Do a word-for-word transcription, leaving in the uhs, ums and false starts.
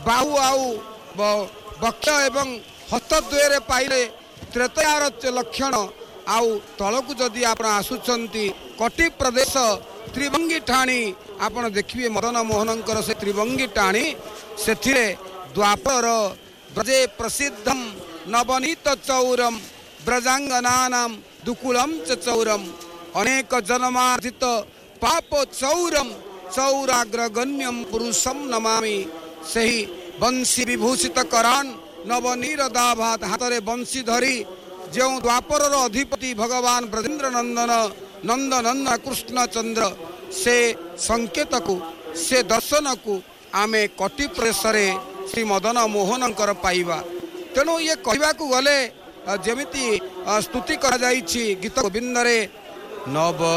बाहु आउ बक्ष एवं हस्तद्वय पाइले त्रेतयार लक्षण आउ तलकू जदि आप आसुंच कटि प्रदेश त्रिभंगी ठाणी आपण देखिए मदन मोहनकर से त्रिभंगी टाणी से द्वापर ब्रजे प्रसिद्धम नवनीत चौरम ब्रजांगना दुकुलम च चौरम अनेक जन्मार्जित पाप चौरम चौराग्रगण्यम पुरुषम नमामि सही बंशी विभूषित करान नवनीरदाभात हाथ में बंशी धरी जो द्वापर अधिपति भगवान ब्रजेन्द्र नंदन नंद नंदन कृष्ण चंद्र से संकेत को से दर्शन को आमे कटि प्रदेश श्री मदन मोहनकर पाइबा। तेणु ये कहवा गले जमिति स्तुति करा जाइछि गीत गोविंद रे नव